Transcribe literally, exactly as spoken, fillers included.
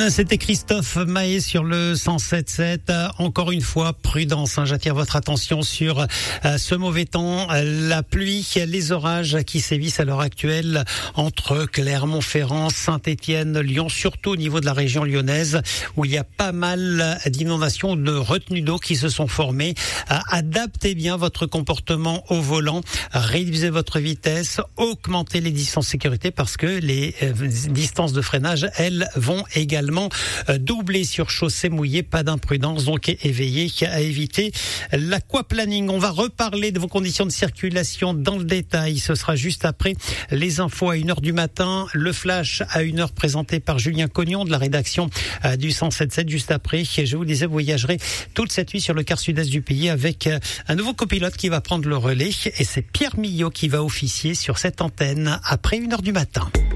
Lune, c'était Christophe Mahé sur le cent sept sept. Encore une fois, prudence, hein, j'attire votre attention sur euh, ce mauvais temps, la pluie, les orages qui sévissent à l'heure actuelle entre Clermont-Ferrand, Saint-Étienne, Lyon, surtout au niveau de la région lyonnaise où il y a pas mal d'inondations, de retenues d'eau qui se sont formées. Euh, adaptez bien votre comportement au volant, réduisez votre vitesse, augmentez les distances de sécurité parce que les euh, distances de freinage, elles, vont également doubler sur chaussée mouillée. Pas d'imprudence, donc éveillé à éviter l'aquaplaning. On va reparler de vos conditions de circulation dans le détail. Ce sera juste après les infos à une heure du matin. Le flash à une heure présenté par Julien Cognon de la rédaction du cent sept sept. Juste après, je vous disais, vous voyagerez toute cette nuit sur le quart sud-est du pays avec un nouveau copilote qui va prendre le relais. Et c'est Pierre Millot qui va officier sur cette antenne après une heure du matin.